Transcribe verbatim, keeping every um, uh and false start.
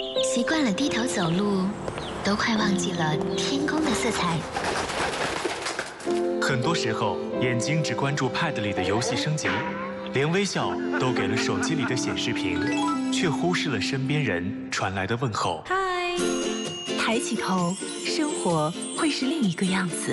习惯了低头走路，都快忘记了天空的色彩。 很多时候，眼睛只关注 Pad 里的游戏升级，连微笑都给了手机里的显示屏，却忽视了身边人传来的问候。 嗨，抬起头，生活会是另一个样子。